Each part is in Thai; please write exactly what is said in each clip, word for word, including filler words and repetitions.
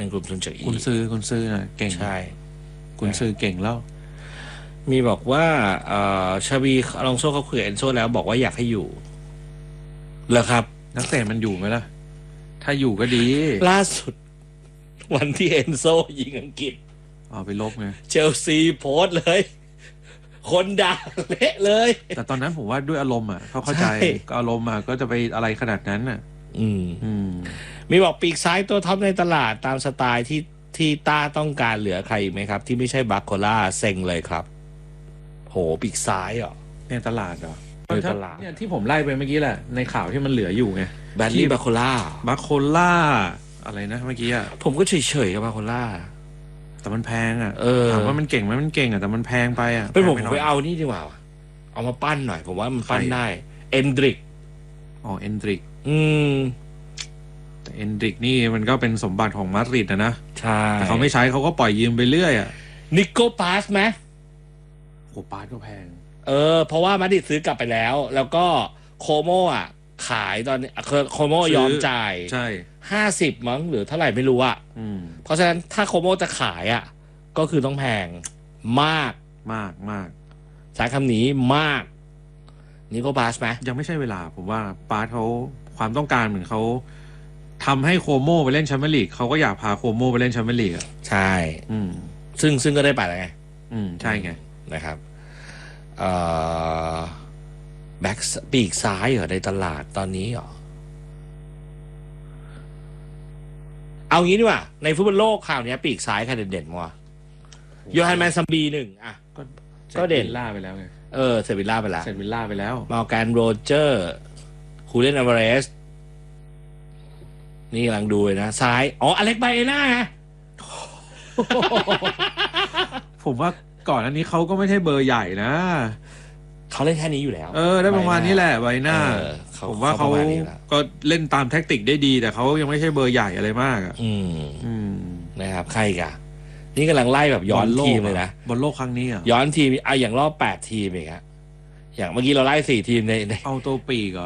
เป็นกลุ่มทุนจาก E คุณซื้อคุณซื้อนะเก่งใช่คุณซื้อเก่งแล้วมีบอกว่าเอ่อชาบีอลองโซ่เขาคุยกับเอนโซแล้วบอกว่าอยากให้อยู่เหรอครับนักเตะมันอยู่ไหมล่ะถ้าอยู่ก็ดีล่าสุดวันที่เอนโซยิงอังกฤษเอาไปลบไงเชลซีโพสต์เลยคนด่าเละเลยแต่ตอนนั้นผมว่าด้วยอารมณ์อ่ะเขาเข้าใจก็อารมณ์อ่ะก็จะไปอะไรขนาดนั้นอ่ะอืมอืมมีบอกปีกซ้ายตัวท็อปในตลาดตามสไตล์ที่ที่ต้าต้องการเหลือใครอีกไหมครับที่ไม่ใช่บาโคล่าเซ็งเลยครับโหปีกซ้ายเหรอในตลาดเหรอในตลาดเนี่ยที่ผมไล่ไปเมื่อกี้แหละในข่าวที่มันเหลืออยู่ไงแบดลี่บาโคล่าบาโคล่าอะไรนะเมื่อกี้อ่ะผมก็เฉยๆกับบาโคล่าแต่มันแพงอ่ะเออถามว่ามันเก่งไหมมันเก่งอ่ะแต่มันแพงไปอ่ะเป็นผมไปเอานี่ดีกว่าเอามาปั้นหน่อยผมว่ามันปั้นได้เอนดริกอ๋อเอนดริกอืมแต่เอนดริกนี่มันก็เป็นสมบัติของมาดริดนะนะใช่แต่เขาไม่ใช้เขาก็ปล่อยยืมไปเรื่อยอ่ะนิโก้ปาสไหมโอ้ปาสก็แพงเออเพราะว่ามาดริดซื้อกลับไปแล้วแล้วก็โคโมอ่ะขายตอนนี้โคโมยอมจ่ายใช่ห้าสิบมั้งหรือเท่าไหร่ไม่รู้อ่ะเพราะฉะนั้นถ้าโคโมจะขายอ่ะก็คือต้องแพงมากมากมากใช้คำนี้มากนิโก้ปาสไหมยังไม่ใช่เวลาผมว่าปาสเขาความต้องการเหมือนเขาทำให้โคโมไปเล่นแชมเปี้ยนลีกเขาก็อยากพาโคโมไปเล่นแชมเปี้ยนลีกอ่ะใช่อืมซึ่งซึ่งก็ได้ไปแล้วไงอืมใช่ไงนะครับเอ่อแบ็กปีกซ้ายเหรอในตลาดตอนนี้เหรอเอางี้ดีกว่าในฟุตบอลโลกข่าวนี้ปีกซ้ายใครเด่นๆมั้งโยฮันแมนซัมบีหนึ่งอ่ะก็ก็เด่นล่าไปแล้วไงเออเซวิลล่าไปแล้วเซวิลล่าไปแล้วมอร์แกนโรเจอร์คูเลนอเวเรสนี่กำลังดูเลยนะซ้ายอ๋ออเล็กไบเอน่าไงผมว่าก่อนอันนี้เขาก็ไม่ใช่เบอร์ใหญ่นะเขาเล่นแค่นี้อยู่แล้วเออได้ประมาณนี้แหละไบหน้าผมว่าเขาก็เล่นตามแท็กติกได้ดีแต่เขายังไม่ใช่เบอร์ใหญ่อะไรมากอ่ะอืมอืมนะครับใครกะนี่กำลังไล่แบบย้อนทีมเลยนะบอลโลกครั้งนี้อ่ะย้อนทีมอ่ะอย่างรอบแปดทีมเองครับอย่างเมื่อกี้เราไล่สี่ทีมในในเอาตัวปีกเหรอ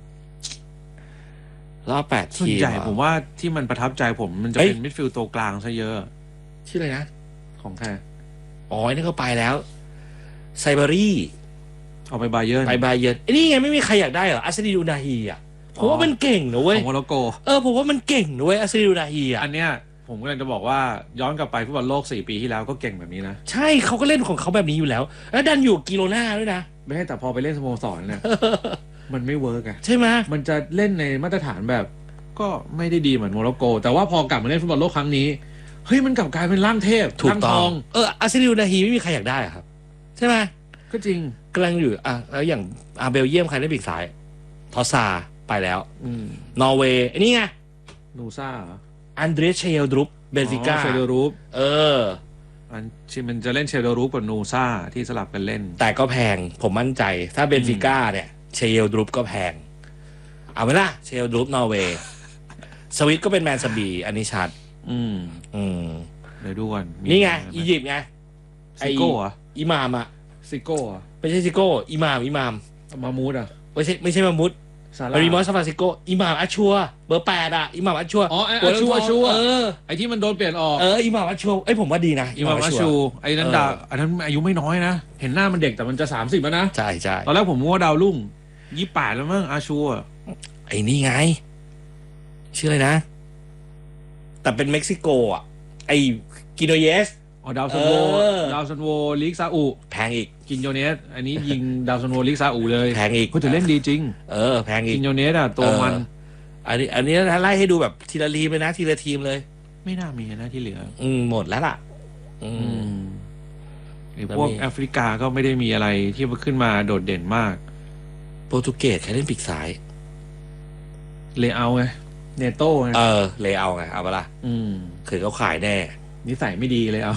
รอบแปดทีมส่วนใหญ่ผมว่าที่มันประทับใจผมมันจะเป็นมิดฟิลด์ตัวกลางซะเยอะชื่ออะไรนะของใครอ๋อนี่เขาไปแล้วไซบารี่เอาไปบาเยิร์นไปบาเยิร์นไอ้นี่ไงไม่มีใครอยากได้เหรออาซาดีดูนาฮีอ่ะผมว่ามันเก่งนะเว้ยของโมร็อกโกเออผมว่ามันเก่งนะเว้ยอาซาดีดูนาฮีอ่ะอันเนี้ยผมก็เลยจะบอกว่าย้อนกลับไปฟุตบอลโลกสี่ปีที่แล้วก็เก่งแบบนี้นะใช่เขาก็เล่นของเขาแบบนี้อยู่แล้วแล้วดันอยู่กิโลนาด้วยนะไม่ให้แต่พอไปเล่นสโมสรเนี่ยมันไม่เวิร์กอะใช่ไหมมันจะเล่นในมาตรฐานแบบก็ไม่ได้ดีเหมือนโมร็อกโกแต่ว่าพอกลับมาเล่นฟุตบอลโลกครั้งนี้เฮ้ยมันกลับกลายเป็นร่างเทพถูกต้องเอออาซาดีดูนาฮีไม่มีใครอยากได้ครับใช่ไหมก็จริงกำลังอยู่อ่ะแล้วอย่างอาเบลเยียมใครได้ปีกซ้ายทอซาไปแล้วนอร์เวย์นี่ไงนูซ่าอันเดรสเชลดรูปเบนฟิก้าเชลดรูปเอออันชิมันจะเล่นเชลดรูปกับนูซ่าที่สลับกันเล่นแต่ก็แพงผมมั่นใจถ้าเบนฟิก้าเนี่ยเชลดรูปก็แพงเอาไหมล่ะเชลดรูปนอร์เวย์สวิตก็เป็นแมนซาบีอันนี้ชัดอืมอืมเดี๋ยวดูก่อนนี่ไงอียิปต์ไงซิโก้อะอิมามอะซิโก้อะไม่ใช่ซิโก้อิมามอิมามมามูดอะไม่ใช่ไม่ใช่มามุดรีมอสซาฟาซิโกอิหม่ามอัชชัวเบอร์แปดอ่ะอิหม่ามอัชชัวอ๋ออัชชัวอัชชัวเออไอที่มันโดนเปลี่ยนออกเอออิหม่ามอัชชัวไอผมว่าดีนะอิหม่ามอัชชัวไอนั้นดาวอันนั้นอายุไม่น้อยนะเห็นหน้ามันเด็กแต่มันจะสามสิบแล้วนะใช่ใช่ตอนแรกผมว่าดาวรุ่งยี่สิบแปดแล้วมั้งอัชชัวไอนี่ไงชื่ออะไรนะแต่เป็นเม็กซิโกอ่ะไอกิโนเยสอ๋อดาวซันโวดาวซันโวลีกซาอุแพงอีกกินโยเนสอันนี้ยิงดาวซันโวลีกซาอุเลยแพงอีกก็จะเล่นดีจริงเออแพงอีกกินโยเนสอ่ะตัวมันอันนี้อันนี้ไล่ให้ดูแบบทีละทีมเลยนะทีละทีมเลยไม่น่ามีนะที่เหลืออืมหมดแล้วล่ะอืมไอ้พวกแอฟริกาก็ไม่ได้มีอะไรที่ขึ้นมาโดดเด่นมากโปรตุเกสใครเล่นปีกซ้ายเลอาไงเนโต้ไงเออเลอาไงเอาปะล่ะอืมคือเขาขายแน่นิสัยไม่ดีเลยเอา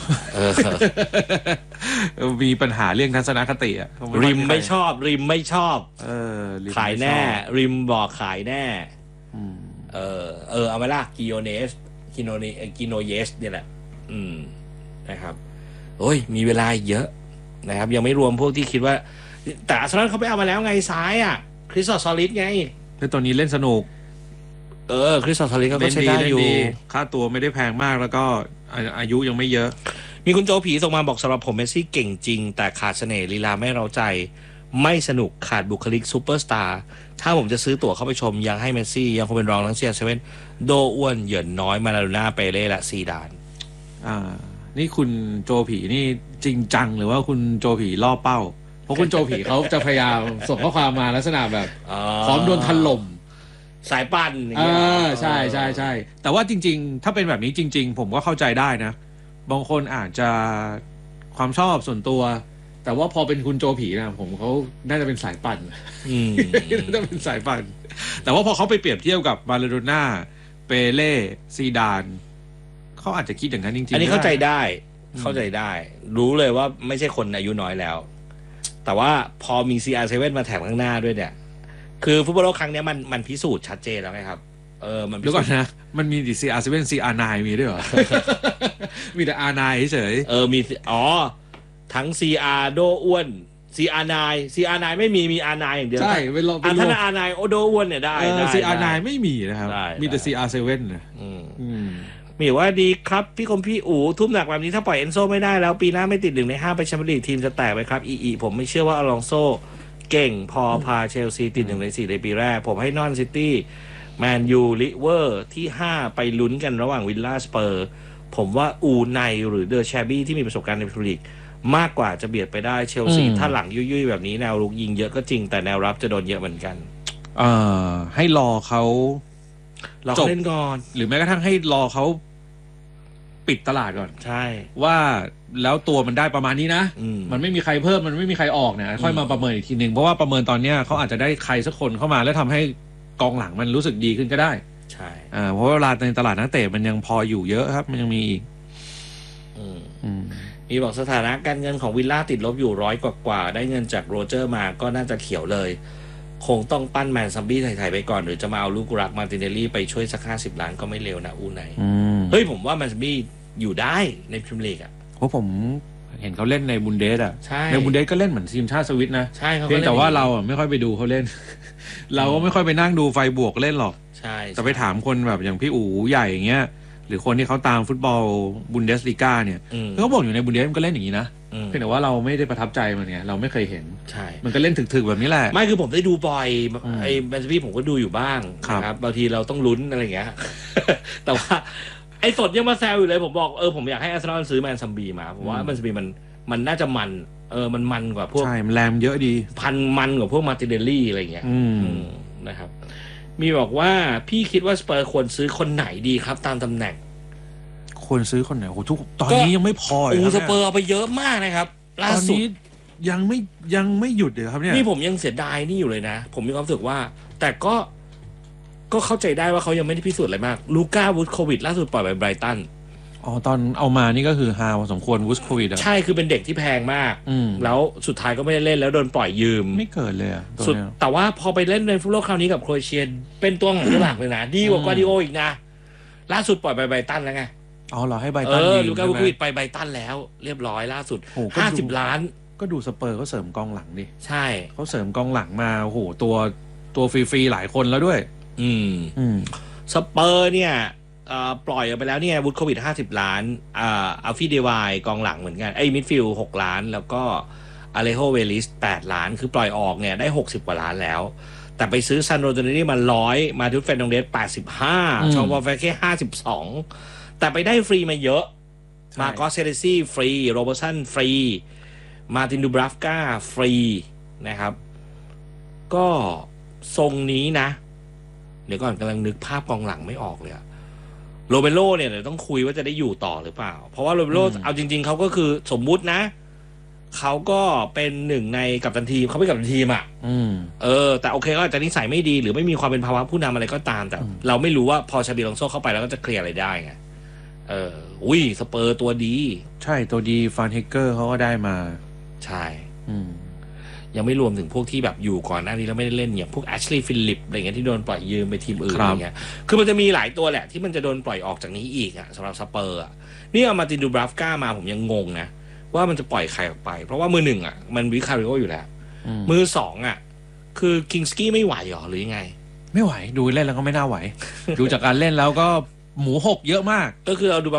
มีปัญหาเรื่องทัศนคติอ่ะริมไม่ชอบริมไม่ชอบเออขายแน่ริมบอกขายแน่เออเออเอาไหมล่ะกิโยเนสกิโนเนกิโนเยสเนี่ยแหละอืมนะครับโอ้ยมีเวลาเยอะนะครับยังไม่รวมพวกที่คิดว่าแต่อาร์เซนอลเขาไปเอามาแล้วไงซ้ายอ่ะคริสตอฟซอลิสไงแล้วตอนนี้เล่นสนุกเออคริสตัลพาเลซก็ใช้ได้อยู่ค่าตัวไม่ได้แพงมากแล้วก็อายุยังไม่เยอะมีคุณโจผีส่งมาบอกสำหรับผมเมสซี่เก่งจริงแต่ขาดเสน่ห์ลีลาไม่เร้าใจไม่สนุกขาดบุคลิกซูเปอร์สตาร์ถ้าผมจะซื้อตั๋วเข้าไปชมยังให้เมสซี่ยังคงเป็นรองทั้งเซียร์เซเว่นโดอ้วนเหยินน้อยมาลาโดน่าเปเล่และซีดานอ่านี่คุณโจผีนี่จริงจังหรือว่าคุณโจผีล่อเป้าเพราะคุณโจผีเขาจะพยายามส่งข้อความมาลักษณะแบบพร้อมโดนถล่มสายปั่นเออใช่ใช่ใช่แต่ว่าจริงๆถ้าเป็นแบบนี้จริงๆผมก็เข้าใจได้นะบางคนอาจจะความชอบส่วนตัวแต่ว่าพอเป็นคุณโจผีนะผมเขาน่าจะเป็นสายปั่นน่าจะเป็นสายปั่นแต่ว่าพอเขาไปเปรียบเทียบกับมาราโดน่าเปเล่ซีดานเขาอาจจะคิดอย่างนั้นจริงๆอันนี้เข้าใจได้เข้าใจได้รู้เลยว่าไม่ใช่คนอายุน้อยแล้วแต่ว่าพอมี ซี อาร์ เซเว่น มาแถมข้างหน้าด้วยเนี่ยคือฟุตบอลโลกครั้งนี้มันมันพิสูจน์ชัดเจนแล้วไงครับเออมันเดี๋ยวก่อนนะมันมีดิ ซี อาร์ เซเว่น ซี อาร์ ไนน์ มีด้วยเหรอ มีแต่ อาร์ ไนน์ เฉยเออมีอ๋อทั้ง ซี อาร์ โดอ้วน ซี อาร์ ไนน์ ซี อาร์ ไนน์ ไม่มีมี อาร์ ไนน์ อย่างเดียวใช่เป็นลงเป็นลง อาร์ ไนน์ โอโดอ้วนเนี่ยได้ซี อาร์ ไนน์ ไม่มีนะครับมีแต่ ซี อาร์ เซเว่น นะอืมมีว่าดีครับพี่คมพี่อู๋ทุ่มหนักแบบนี้ถ้าปล่อยเอนโซไม่ได้แล้วปีหน้าไม่ติดหนึ่งในห้าไปแชมเปี้ยนลีกทีมจะแตกไปครับอีอีผมไม่เชื่อว่าอลองโซเก่งพอพาเชลซีติดหนึ่งในสี่ในปีแรกผมให้นอนซิตี้แมนยูลิเวอร์ที่ห้าไปลุ้นกันระหว่างวิลล่าสเปอร์ผมว่าอูไนหรือเดอแชบี้ที่มีประสบการณ์ในพรีเมียร์ลีกมากกว่าจะเบียดไปได้เชลซีถ้าหลังยุ่ยๆแบบนี้แนวรุกยิงเยอะก็จริงแต่แนวรับจะโดนเยอะเหมือนกันเอ่อให้รอเขารอเล่นก่อนหรือแม้กระทั่งให้รอเขาปิดตลาดก่อนใช่ว่าแล้วตัวมันได้ประมาณนี้นะมันไม่มีใครเพิ่มมันไม่มีใครออกเนี่ยค่อยมาประเมินอีกทีนึงเพราะว่าประเมินตอนนี้เขาอาจจะได้ใครสักคนเข้ามาแล้วทำให้กองหลังมันรู้สึกดีขึ้นก็ได้ใช่อ่าเพราะเวลาในตลาดนักเตะมันยังพออยู่เยอะครับมันยังมีอีกมีบอกสถานะการเงินของวิลล่าติดลบอยู่ร้อยกว่าๆได้เงินจากโรเจอร์มาก็น่าจะเขียวเลยคงต้องปั้นแมนซัมบี้ไทยๆไปก่อนหรือจะมาเอาลูกรักมาตินเนลลี่ไปช่วยสักห้าสิบล้านก็ไม่เร็วนะอูไหนเฮ้ยผมว่าแมนซัมบี้อยู่ได้ในพรีเมียร์ลีกอ่ะเพราะผมเห็นเขาเล่นในบุนเดสอ่ะใช่ในบุนเดสก็เล่นเหมือนทีมชาติสวิตนะใช่เขาเพียงแต่ว่าเราอ่ะไม่ค่อยไปดูเขาเล่นเราก็ไม่ค่อยไปนั่งดูไฟบวกเล่นหรอกใช่แต่ไปถามคนแบบอย่างพี่อู๋ใหญ่อย่างเงี้ยหรือคนที่เขาตามฟุตบอลบุนเดสลีกาเนี่ยเขาบอกอยู่ในบุนเดสมันก็เล่นอย่างนี้นะเพียงแต่ว่าเราไม่ได้ประทับใจมันไงเราไม่เคยเห็นใช่มันก็เล่นถึกๆแบบนี้แหละไม่คือผมได้ดูบ่อยไอ้แมนซิตี้ผมก็ดูอยู่บ้างนะครับบางทีเราต้องลุ้นอะไรอย่างเงี้ยแต่ว่าไอ้สดยังมาแซวอยู่เลยผมบอกเออผมอยากให้อาร์เซนอลซื้อแมนซัมบีมาผมว่าแมนซัมบีมันมันน่าจะมันเออมันมันกว่าพวกใช่มันแรงเยอะดีพันมันกว่าพวกมาร์ติเนลลี่อะไรอย่างเงี้ยนะครับมีบอกว่าพี่คิดว่าสเปอร์ควรซื้อคนไหนดีครับตามตำแหน่งควรซื้อคนไหนโอ้ทุกตอนนี้ยังไม่พอโอ้สเปอร์เอาไปเยอะมากนะครับล่าสุดยังไม่ยังไม่หยุดเลยครับเนี่ยนี่ผมยังเสียดายนี่อยู่เลยนะผมมีความรู้สึกว่าแต่ก็ก็เข้าใจได้ว่าเขายังไม่ได้พิสูจน์อะไรมากลูก้าวูดโควิดล่าสุดปล่อยไปไบรตันอ๋อตอนเอามานี่ก็คือฮาวสมควรวูดโควิดใช่คือเป็นเด็กที่แพงมากแล้วสุดท้ายก็ไม่ได้เล่นแล้วโดนปล่อยยืมไม่เกิดเลยอ่ะสุดแต่ว่าพอไปเล่นในฟุตบอลคราวนี้กับโครเอเชียเป็นตัวของตัวหลักเลยนะดีกว่ากวาดิโออีกนะล่าสุดปล่อยไปไบรตันแล้วไงอ๋อเหรอให้ไบรตันเออลูก้าวูดโควิดไปไบรตันแล้วเรียบร้อยล่าสุดห้าสิบล้านก็ดูสเปอร์เขาเสริมกองหลังดิใช่เขาเสริมกองหลังมาโอ้โหตัวตัวฟรีๆหลายคนแล้วด้วยอืมอืมสเปอร์เนี่ยปล่อยออกไปแล้วเนี่ยวูดโควิดห้าสิบล้านอ่าอัลฟี่เดวายกองหลังเหมือนกันไอ้มิดฟิลด์หกล้านแล้วก็อเลโฮเวลิสแปดล้านคือปล่อยออกเนี่ยได้หกสิบกว่าล้านแล้วแต่ไปซื้อซันโรโตเนนี่มาร้อยมาทุสเฟนดองเดสแปดสิบห้าชองบอลแฟเค่ห้าสิบสองแต่ไปได้ฟรีมาเยอะมาโกเซเลซี่ฟรีโรเบอร์สันฟรีมาตินดูบราฟกาฟรีนะครับก็ทรงนี้นะเดี๋ยวก่อนกำลังนึกภาพกองหลังไม่ออกเลยโรเบโลเนี่ยเดี๋ยวต้องคุยว่าจะได้อยู่ต่อหรือเปล่าเพราะว่าโรเบโลเอาจริงๆเขาก็คือสมมุตินะเขาก็เป็นหนึ่งในกัปตันทีมเขาเป็นกัปตันทีมอ่ะเออแต่โอเคก็อาจจะนิสัยไม่ดีหรือไม่มีความเป็นภาวะผู้นำอะไรก็ตามแต่เราไม่รู้ว่าพอชาบิลองโซเข้าไปแล้วก็จะเคลียร์อะไรได้ไงเอออุ้ยสเปอร์ตัวดีใช่ตัวดีฟานเฮเกอร์เขาก็ได้มาใช่ยังไม่รวมถึงพวกที่แบบอยู่ก่อนหน้านี้แล้วไม่ได้เล่นอย่างพวกแอชลีย์ฟิลลิปอะไรเงี้ยที่โดนปล่อยยืมไปทีมอื่นอะไรเงี้ยคือมันจะมีหลายตัวแหละที่มันจะโดนปล่อยออกจากนี้อีกอ่ะสำหรับสเปอร์อ่ะนี่เอามาตินดูบราฟก้ามาผมยังงงนะว่ามันจะปล่อยใครออกไปเพราะว่ามือหนึ่งอ่ะมันวิคาริโออยู่แล้วมือสองอ่ะคือคิงสกี้ไม่ไหวหรอหรือยังไงไม่ไหวดูเล่นแล้วก็ไม่น่าไหว ดูจากการเล่นแล้วก็หมูหกเยอะมากก็คือเอาดู